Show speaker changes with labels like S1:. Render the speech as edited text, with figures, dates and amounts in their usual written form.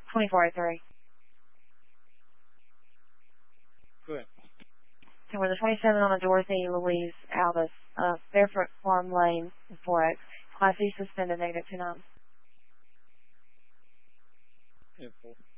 S1: 2403.
S2: Good.
S1: So we're the 27 on a Dorothy Louise Albus, Fairfoot Farm Lane, 4X. Class E suspended, -29.
S2: 10-4.